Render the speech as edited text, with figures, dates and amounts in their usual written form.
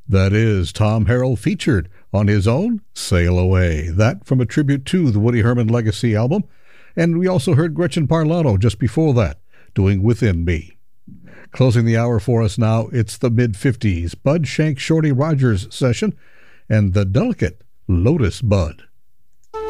That is Tom Harrell featured on his own Sail Away. That from a tribute to the Woody Herman Legacy album. And we also heard Gretchen Parlano just before that, doing Within Me. Closing the hour for us now, it's the mid-50s Bud Shank Shorty Rogers session and the delicate Lotus Bud.